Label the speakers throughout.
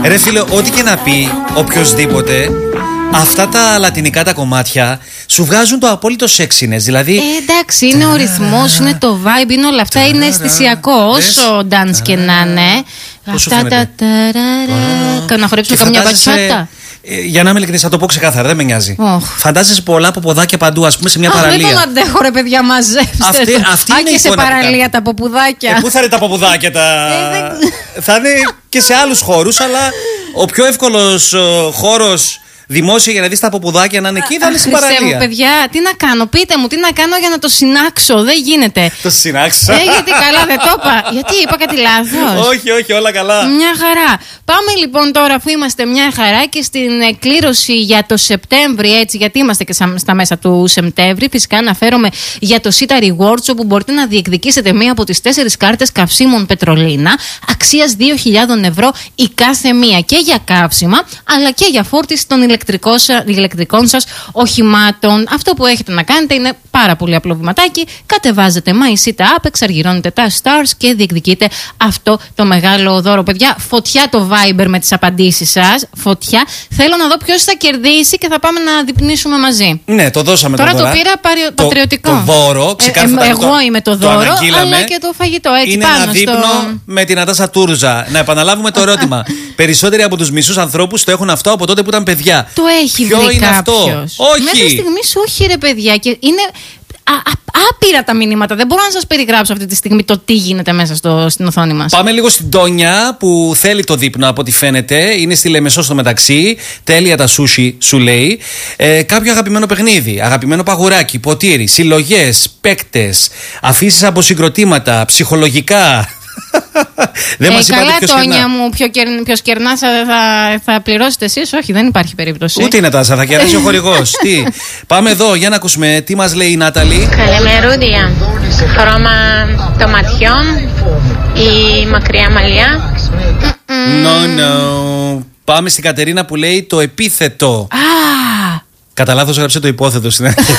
Speaker 1: Ρε φίλε, ό,τι και να πει οποιοσδήποτε, αυτά τα λατινικά τα κομμάτια σου βγάζουν το απόλυτο σεξινες. Δηλαδή.
Speaker 2: Εντάξει, είναι ο ρυθμός, είναι το vibe, είναι όλα αυτά. Είναι αισθησιακό. Όσο dance και να είναι. Αυτά τα. Να χορέψουμε καμιά μπατσάτα.
Speaker 1: Για να είμαι ειλικρινής, θα το πω ξεκάθαρα, δεν με νοιάζει. Φαντάζεσαι πολλά ποποδάκια παντού, ας πούμε, σε μια παραλία.
Speaker 2: Δεν τον αντέχω, ρε παιδιά, μαζέψτε.
Speaker 1: Αυτή είναι
Speaker 2: και σε παραλία τα ποπουδάκια.
Speaker 1: Πού θα είναι τα ποπουδάκια, θα είναι και σε άλλους χώρους, αλλά ο πιο εύκολος χώρος δημόσιο για να δεις τα ποπουδάκια να είναι εκεί, θα είναι στην παραλία.
Speaker 2: Μου, παιδιά, τι να κάνω, πείτε μου, τι να κάνω για να το συνάξω. Δεν γίνεται.
Speaker 1: Το συνάξω.
Speaker 2: Γιατί καλά, δεν το είπα. Γιατί είπα κάτι λάθος.
Speaker 1: Όχι, όλα καλά.
Speaker 2: Μια χαρά. Πάμε λοιπόν τώρα, αφού είμαστε μια χαρά και στην εκκλήρωση για το Σεπτέμβρη, έτσι, γιατί είμαστε και στα μέσα του Σεπτέμβρη. Φυσικά αναφέρομαι για το Sita Rewards, όπου μπορείτε να διεκδικήσετε μία από τις 4 κάρτες καυσίμων Πετρολίνα, αξίας 2.000 ευρώ η κάθε μία, και για καύσιμα, αλλά και για φόρτιση των ηλεκτρικών σας οχημάτων. Αυτό που έχετε να κάνετε είναι πάρα πολύ απλό βηματάκι. Κατεβάζετε My Sita App, εξαργυρώνετε τα stars και διεκδικείτε αυτό το μεγάλο δώρο. Παιδιά, φωτιά το Viber με τις απαντήσεις σας. Φωτιά. Θέλω να δω ποιος θα κερδίσει και θα πάμε να διπνήσουμε μαζί.
Speaker 1: Ναι, το δώσαμε
Speaker 2: τώρα.
Speaker 1: Τώρα
Speaker 2: το πήρα πατριωτικό.
Speaker 1: Το δώρο,
Speaker 2: εγώ είμαι το δώρο, αλλά και το φαγητό. Έτσι,
Speaker 1: είναι
Speaker 2: πάνω
Speaker 1: ένα δείπνο με την Νατάσα Τούρζα. Να επαναλάβουμε το ερώτημα. Περισσότεροι από τους μισούς ανθρώπους το έχουν αυτό από τότε που ήταν παιδιά.
Speaker 2: Το έχει βρει κάποιος.
Speaker 1: Όχι.
Speaker 2: Μέχρι στιγμής όχι, ρε παιδιά. Και είναι άπειρα τα μηνύματα. Δεν μπορώ να σας περιγράψω αυτή τη στιγμή το τι γίνεται μέσα στην οθόνη μας.
Speaker 1: Πάμε λίγο στην Τόνια που θέλει το δείπνο από ό,τι φαίνεται. Είναι στη Λεμεσό στο μεταξύ. Τέλεια τα σούσι, σου λέει. Κάποιο αγαπημένο παιχνίδι, αγαπημένο παγουράκι, ποτήρι, συλλογές, παίκτες, αφήσεις από συγκροτήματα, ψυχολογικά. Δεν μας είπατε
Speaker 2: καλά,
Speaker 1: ποιος
Speaker 2: Τόνια
Speaker 1: κερνά.
Speaker 2: μου, ποιος κερνά θα πληρώσετε εσείς. Όχι, δεν υπάρχει περίπτωση.
Speaker 1: Ούτε η Νατάσα, θα κερδίσει ο χορηγός. Τι. Πάμε εδώ για να ακούσουμε τι μας λέει η Νάταλη.
Speaker 3: Καλημερούδια. Χρώμα των ματιών ή μακριά μαλλιά.
Speaker 1: No. Πάμε στην Κατερίνα που λέει το επίθετο. Κατά λάθος έγραψε το υπόθετο στην αρχή.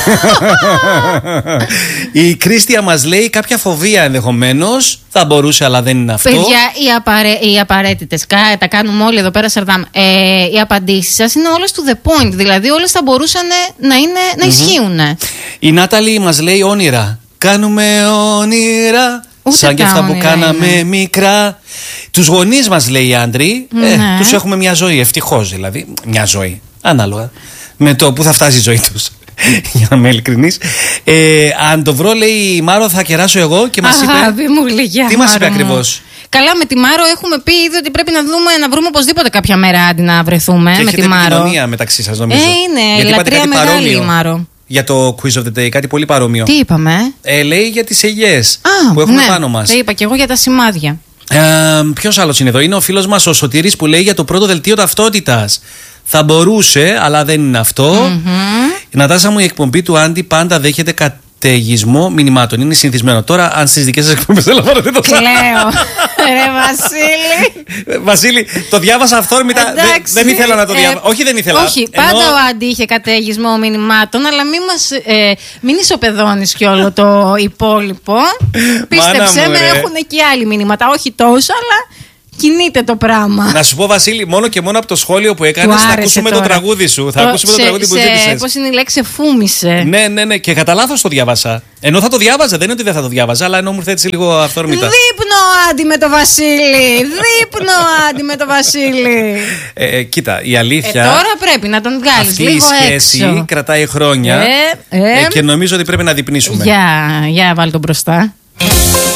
Speaker 1: Η Κρίστια μας λέει κάποια φοβία ενδεχομένως. Θα μπορούσε, αλλά δεν είναι αυτό.
Speaker 2: Παιδιά, οι απαραίτητες, τα κάνουμε όλοι εδώ πέρα, Σαρδάμ. Οι απαντήσεις σας είναι όλες to the point. Δηλαδή, όλες θα μπορούσαν να ισχύουν. Η
Speaker 1: Νάταλη μας λέει όνειρα. Κάνουμε όνειρα. Σαν και αυτά που κάναμε μικρά. Τους γονείς μας λέει οι άντροι. Τους έχουμε μια ζωή, ευτυχώς δηλαδή. Μια ζωή. Ανάλογα με το που θα φτάσει η ζωή τους. Για να είμαι ειλικρινής. Αν το βρω, λέει η Μάρο, θα κεράσω εγώ και μας είπε. Τι μας είπε ακριβώς?
Speaker 2: Καλά, με τη Μάρο έχουμε πει ήδη ότι πρέπει να βρούμε οπωσδήποτε κάποια μέρα αντί να βρεθούμε.
Speaker 1: Και
Speaker 2: με τη Μάρο.
Speaker 1: Επικοινωνία μεταξύ σας, νομίζω.
Speaker 2: Είναι λατρεία μεγάλη η Μάρο.
Speaker 1: Για το quiz of the day, κάτι πολύ παρόμοιο.
Speaker 2: Τι είπαμε?
Speaker 1: Λέει για τις ελιές που έχουμε πάνω μας.
Speaker 2: Το είπα και εγώ για τα σημάδια.
Speaker 1: Ποιος άλλος είναι εδώ? Είναι ο φίλος μας ο Σωτήρης που λέει για το πρώτο δελτίο ταυτότητας. Θα μπορούσε, αλλά δεν είναι αυτό. Η Νατάσα μου, η εκπομπή του Άντι πάντα δέχεται καταιγισμό μηνυμάτων. Είναι συνηθισμένο. Τώρα, αν στις δικές σας εκπομπές δεν λαμβάνετε το
Speaker 2: Κλαίω. Ρε Βασίλη.
Speaker 1: Βασίλη, το διάβασα αυθόρμητα. Δεν ήθελα να το διαβάσω. Όχι, δεν ήθελα.
Speaker 2: Όχι, πάντα ο Άντι είχε καταιγισμό μηνυμάτων, αλλά μην ισοπεδώνεις κι όλο το υπόλοιπο. Πίστεψέ με, έχουν και άλλοι μηνύματα. Όχι τόσο, αλλά κινείται το πράγμα.
Speaker 1: Να σου πω, Βασίλη, μόνο και μόνο από το σχόλιο που έκανες θα ακούσουμε το τραγούδι σου. Θα ακούσουμε το τραγούδι που ζήτησες.
Speaker 2: Πώς είναι η λέξη, φούμισε.
Speaker 1: Ναι. Και κατά λάθος το διάβασα. Ενώ θα το διάβαζα, δεν είναι ότι δεν θα το διάβαζα, αλλά ενώ μου ήρθε έτσι λίγο αυθόρμητα.
Speaker 2: Δείπνο Άντι με το Βασίλη.
Speaker 1: Κοίτα, η αλήθεια.
Speaker 2: Τώρα πρέπει να τον βγάλεις λίγο έξω.
Speaker 1: Αυτή η σχέση κρατάει χρόνια και νομίζω ότι πρέπει να διπνήσουμε.
Speaker 2: Για βάλ τον μπροστά.